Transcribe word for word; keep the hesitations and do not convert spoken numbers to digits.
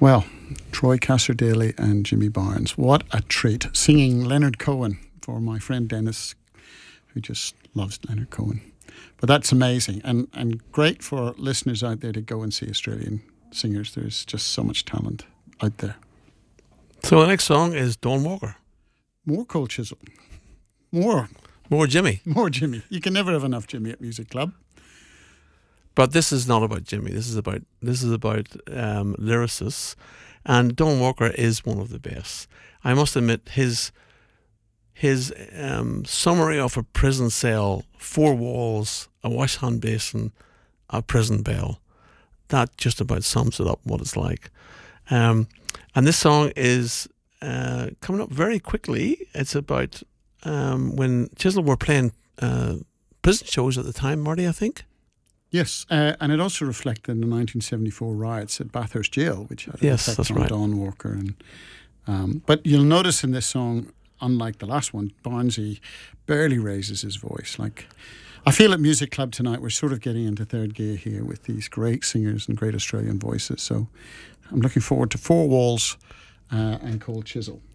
Well, Troy Cassar-Daley and Jimmy Barnes. What a treat. Singing Leonard Cohen for my friend Dennis, who just loves Leonard Cohen. But that's amazing, and, and great for listeners out there to go and see Australian singers. There's just so much talent out there. So the next song is Dawn Walker. More Cold Chisel. More. More Jimmy. More Jimmy. You can never have enough Jimmy at Music Club. But this is not about Jimmy. This is about this is about um, lyricists, and Dawn Walker is one of the best. I must admit, his his um, summary of a prison cell: four walls, a wash hand basin, a prison bell. That just about sums it up. What it's like. Um, and this song is uh, coming up very quickly. It's about um, when Chisel were playing uh, prison shows at the time, Marty, I think. Yes, uh, and it also reflected the nineteen seventy-four riots at Bathurst Jail, which had an yes, effect that's on right. Dawn Walker. And um, but you'll notice in this song, unlike the last one, Barnesy barely raises his voice. Like, I feel at Music Club tonight, we're sort of getting into third gear here with these great singers and great Australian voices. So I'm looking forward to Four Walls uh, and Cold Chisel.